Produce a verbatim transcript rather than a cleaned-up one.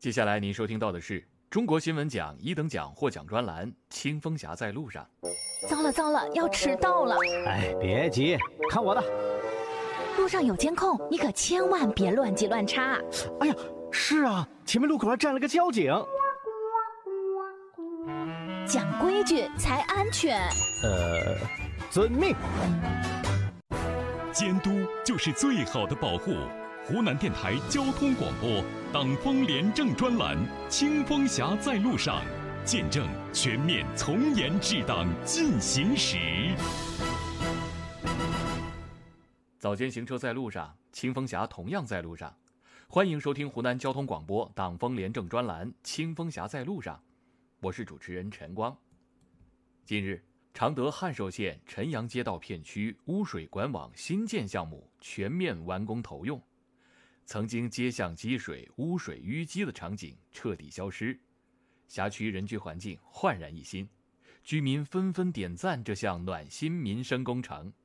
接下来您收听到的是中国新闻奖一等奖获奖专栏《清风侠在路上》。 糟了糟了，要迟到了！ 哎，别急，看我的。 路上有监控，你可千万别乱急乱插。 哎呀，是啊，前面路口还站了个交警。 讲规矩才安全。 呃，遵命。 监督就是最好的保护。湖南电台交通广播党风廉政专栏《清风侠在路上》，见证全面从严治党进行时。 早间行车在路上，清风侠同样在路上。欢迎收听湖南交通广播党风廉政专栏《清风侠在路上》，我是主持人陈光。近日，常德汉寿县陈阳街道片区污水管网新建项目全面完工投用，曾经街巷积水、污水淤积的场景彻底消失，辖区人居环境焕然一新，居民纷纷点赞这项暖心民生工程。